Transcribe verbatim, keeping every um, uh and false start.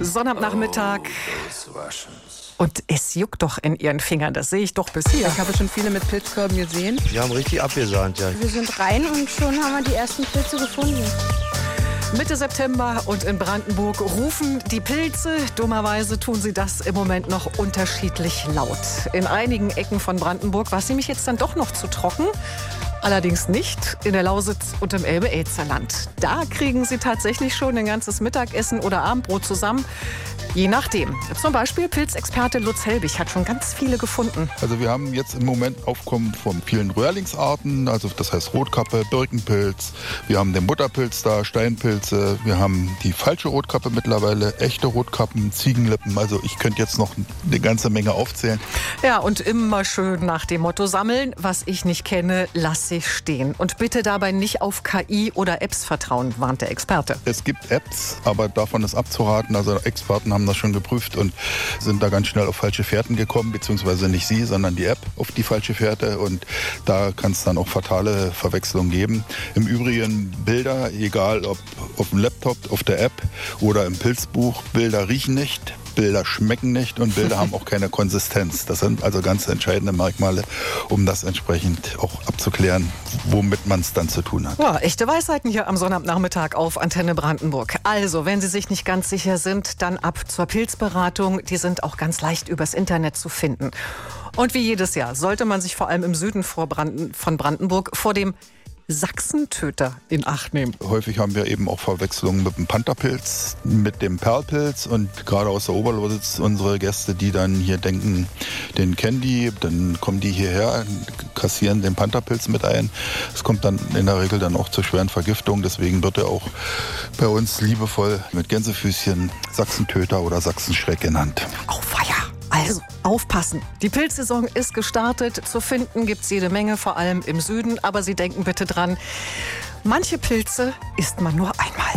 Sonnabendnachmittag. Und es juckt doch in Ihren Fingern, das sehe ich doch bis hier. Ich habe schon viele mit Pilzkörben gesehen. Die haben richtig abgesahnt, ja. Wir sind rein und schon haben wir die ersten Pilze gefunden. Mitte September und in Brandenburg rufen die Pilze. Dummerweise tun sie das im Moment noch unterschiedlich laut. In einigen Ecken von Brandenburg war es nämlich jetzt dann doch noch zu trocken. Allerdings nicht in der Lausitz und im Elbe-Elster-Land. Da kriegen sie tatsächlich schon ein ganzes Mittagessen oder Abendbrot zusammen. Je nachdem. Zum Beispiel Pilzexperte Lutz Helbig hat schon ganz viele gefunden. Also wir haben jetzt im Moment Aufkommen von vielen Röhrlingsarten, also das heißt Rotkappe, Birkenpilz, wir haben den Butterpilz da, Steinpilze, wir haben die falsche Rotkappe mittlerweile, echte Rotkappen, Ziegenlippen, also ich könnte jetzt noch eine ganze Menge aufzählen. Ja, und immer schön nach dem Motto sammeln, was ich nicht kenne, lasse ich stehen. Und bitte dabei nicht auf K I oder Apps vertrauen, warnt der Experte. Es gibt Apps, aber davon ist abzuraten, also Experten haben das schon geprüft und sind da ganz schnell auf falsche Fährten gekommen, beziehungsweise nicht sie, sondern die App auf die falsche Fährte und da kann es dann auch fatale Verwechslungen geben. Im Übrigen Bilder, egal ob auf dem Laptop, auf der App oder im Pilzbuch, Bilder riechen nicht. Bilder schmecken nicht und Bilder haben auch keine Konsistenz. Das sind also ganz entscheidende Merkmale, um das entsprechend auch abzuklären, womit man es dann zu tun hat. Ja, echte Weisheiten hier am Sonnabendnachmittag auf Antenne Brandenburg. Also, wenn Sie sich nicht ganz sicher sind, dann ab zur Pilzberatung. Die sind auch ganz leicht übers Internet zu finden. Und wie jedes Jahr sollte man sich vor allem im Süden von Brandenburg vor dem Sachsentöter in Acht nehmen. Häufig haben wir eben auch Verwechslungen mit dem Pantherpilz, mit dem Perlpilz und gerade aus der Oberlausitz unsere Gäste, die dann hier denken, den kennen die, dann kommen die hierher, kassieren den Pantherpilz mit ein. Es kommt dann in der Regel dann auch zu schweren Vergiftungen, deswegen wird er auch bei uns liebevoll mit Gänsefüßchen Sachsentöter oder Sachsenschreck genannt. Auweia! Also aufpassen. Die Pilzsaison ist gestartet. Zu finden gibt es jede Menge, vor allem im Süden. Aber Sie denken bitte dran, manche Pilze isst man nur einmal.